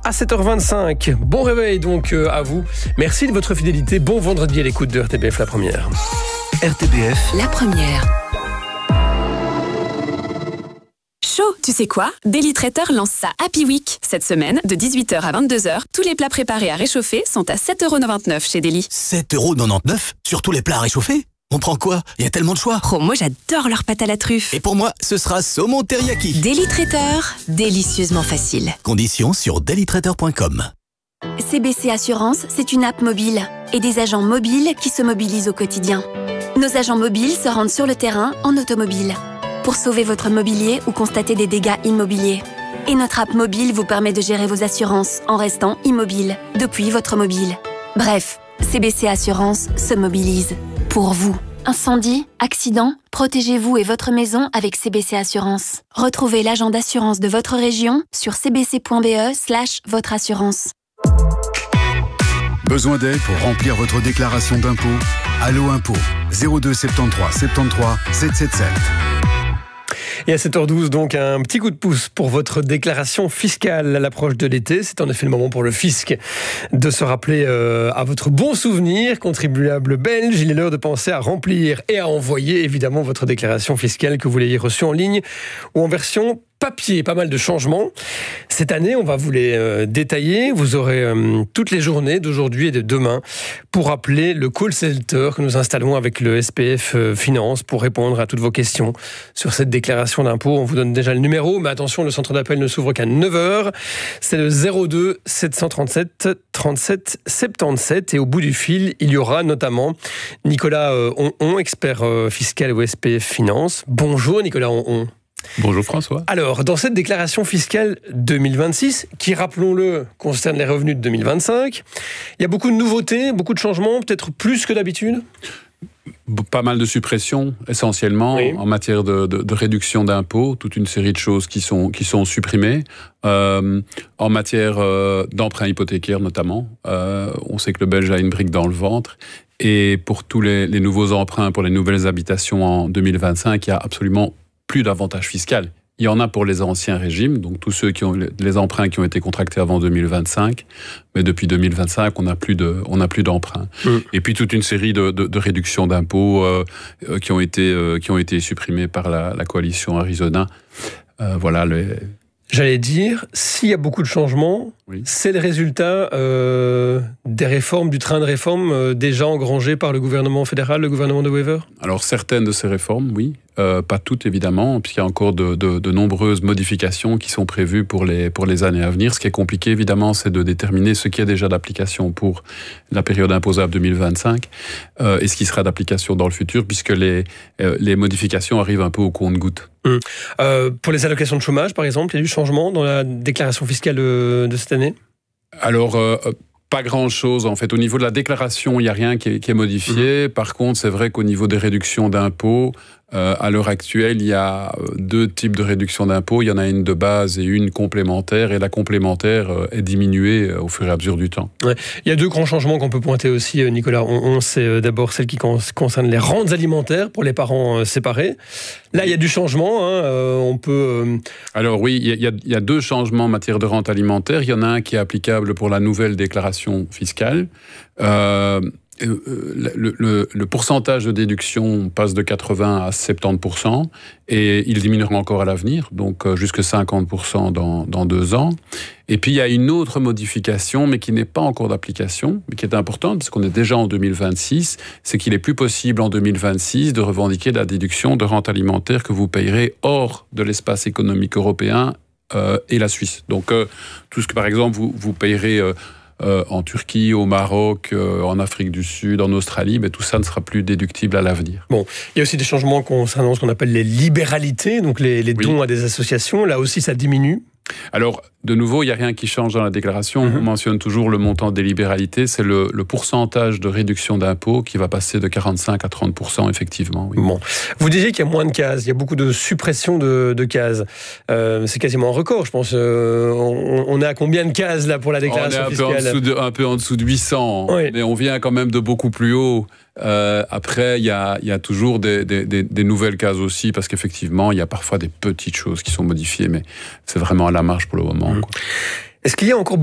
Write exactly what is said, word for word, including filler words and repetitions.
à sept heures vingt-cinq. Bon réveil donc euh, à vous. Merci de votre fidélité. Bon vendredi à l'écoute de R T B F La Première. R T B F La Première. Chaud, tu sais quoi? Daily Traiteur lance sa Happy Week. Cette semaine, de dix-huit heures à vingt-deux heures, tous les plats préparés à réchauffer sont à sept euros quatre-vingt-dix-neuf chez Daily. sept euros quatre-vingt-dix-neuf sur tous les plats à réchauffer? On prend quoi? Il y a tellement de choix. Oh, moi j'adore leur pâte à la truffe. Et pour moi, ce sera saumon teriyaki. Daily Traiteur, délicieusement facile. Conditions sur daily traiteur point com. C B C Assurance, c'est une app mobile et des agents mobiles qui se mobilisent au quotidien. Nos agents mobiles se rendent sur le terrain en automobile pour sauver votre mobilier ou constater des dégâts immobiliers. Et notre app mobile vous permet de gérer vos assurances en restant immobile depuis votre mobile. Bref, C B C Assurance se mobilise pour vous. Incendie, accident, protégez-vous et votre maison avec C B C Assurance. Retrouvez l'agent d'assurance de votre région sur cbc.be slash votre assurance. Besoin d'aide pour remplir votre déclaration d'impôt? Allo Impôt, zéro deux soixante-treize soixante-treize sept cent soixante-dix-sept. Et à sept heures douze, donc, un petit coup de pouce pour votre déclaration fiscale à l'approche de l'été. C'est en effet le moment pour le fisc de se rappeler euh, à votre bon souvenir, contribuable belge. Il est l'heure de penser à remplir et à envoyer, évidemment, votre déclaration fiscale que vous l'ayez reçue en ligne ou en version papier. Pas mal de changements. Cette année, on va vous les euh, détailler. Vous aurez euh, toutes les journées d'aujourd'hui et de demain pour appeler le call center que nous installons avec le S P F euh, Finance pour répondre à toutes vos questions sur cette déclaration d'impôt. On vous donne déjà le numéro, mais attention, le centre d'appel ne s'ouvre qu'à neuf heures. C'est le zéro deux sept cent trente-sept trente-sept soixante-dix-sept. Et au bout du fil, il y aura notamment Nicolas euh, Honhon, expert euh, fiscal au S P F Finance. Bonjour Nicolas Honhon. Bonjour François. Alors, dans cette déclaration fiscale deux mille vingt-six, qui, rappelons-le, concerne les revenus de deux mille vingt-cinq, il y a beaucoup de nouveautés, beaucoup de changements, peut-être plus que d'habitude ? Pas mal de suppressions, essentiellement, oui. En matière de, de, de réduction d'impôts, toute une série de choses qui sont, qui sont supprimées. Euh, en matière euh, d'emprunt hypothécaire, notamment. Euh, on sait que le Belge a une brique dans le ventre. Et pour tous les, les nouveaux emprunts, pour les nouvelles habitations en deux mille vingt-cinq, il y a absolument plus d'avantages fiscaux. Il y en a pour les anciens régimes, donc tous ceux qui ont les emprunts qui ont été contractés avant deux mille vingt-cinq, mais depuis deux mille vingt-cinq, on n'a plus de, on n'a plus d'emprunts. Mmh. Et puis toute une série de, de, de réductions d'impôts euh, qui ont été, euh, qui ont été supprimées par la, la coalition Arizona. Euh, voilà les. J'allais dire, s'il y a beaucoup de changements, oui. C'est le résultat euh, des réformes, du train de réforme euh, déjà engrangé par le gouvernement fédéral, le gouvernement de Wever ? Alors certaines de ces réformes, oui. Euh, pas toutes évidemment, puisqu'il y a encore de, de, de nombreuses modifications qui sont prévues pour les, pour les années à venir. Ce qui est compliqué évidemment, c'est de déterminer ce qui est déjà d'application pour la période imposable deux mille vingt-cinq euh, et ce qui sera d'application dans le futur, puisque les, euh, les modifications arrivent un peu au compte-gouttes. Hum. Euh, pour les allocations de chômage, par exemple, il y a eu du changement dans la déclaration fiscale de, de cette année ? Alors, euh, pas grand-chose. En fait, au niveau de la déclaration, il n'y a rien qui est, qui est modifié. Mmh. Par contre, c'est vrai qu'au niveau des réductions d'impôts, euh, à l'heure actuelle, il y a deux types de réductions d'impôts. Il y en a une de base et une complémentaire. Et la complémentaire euh, est diminuée euh, au fur et à mesure du temps. Ouais. Il y a deux grands changements qu'on peut pointer aussi, Nicolas. On, on sait d'abord celle qui concerne les rentes alimentaires pour les parents euh, séparés. Là, il y a du changement. Hein, euh, on peut. Euh... Alors oui, il y, a, il y a deux changements en matière de rente alimentaire. Il y en a un qui est applicable pour la nouvelle déclaration fiscale. Euh, le, le, le pourcentage de déduction passe de quatre-vingts à soixante-dix pour cent et il diminuera encore à l'avenir, donc jusqu'à cinquante pour cent dans, dans deux ans. Et puis il y a une autre modification, mais qui n'est pas encore d'application, mais qui est importante, parce qu'on est déjà en deux mille vingt-six, c'est qu'il est plus possible en deux mille vingt-six de revendiquer la déduction de rente alimentaire que vous payerez hors de l'espace économique européen euh, et la Suisse. Donc euh, tout ce que par exemple vous, vous payerez euh, Euh, en Turquie, au Maroc, euh, en Afrique du Sud, en Australie, mais tout ça ne sera plus déductible à l'avenir. Bon, il y a aussi des changements concernant ce qu'on appelle les libéralités, donc les, les dons oui. à des associations. Là aussi, ça diminue. Alors, de nouveau, il n'y a rien qui change dans la déclaration. Mm-hmm. On mentionne toujours le montant des libéralités. C'est le, le pourcentage de réduction d'impôt qui va passer de quarante-cinq à trente pour cent, effectivement. Oui. Bon. Vous disiez qu'il y a moins de cases. Il y a beaucoup de suppression de, de cases. Euh, c'est quasiment un record, je pense. Euh, on, on est à combien de cases, là, pour la déclaration on est un fiscale ? peu en dessous de, un peu en dessous de huit cents. Oui. Mais on vient quand même de beaucoup plus haut. Euh, après, il y a, y a toujours des, des, des, des nouvelles cases aussi, parce qu'effectivement, il y a parfois des petites choses qui sont modifiées, mais c'est vraiment à la marge pour le moment. Mmh. Est-ce qu'il y a encore